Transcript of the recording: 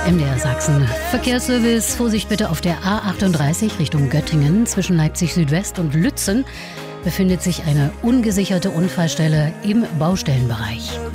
MDR Sachsen. Verkehrsservice. Vorsicht bitte auf der A38 Richtung Göttingen. Zwischen Leipzig Südwest und Lützen befindet sich eine ungesicherte Unfallstelle im Baustellenbereich.